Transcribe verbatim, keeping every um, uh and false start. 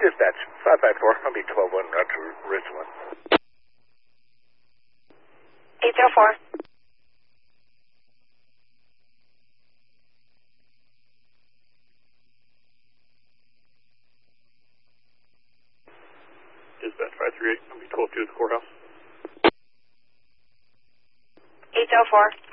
Dispatch, five five four, I'll be twelve one, route to Ridgewood. eight zero four. Dispatch five three eight, I'll be twelve two at the courthouse. eight zero four.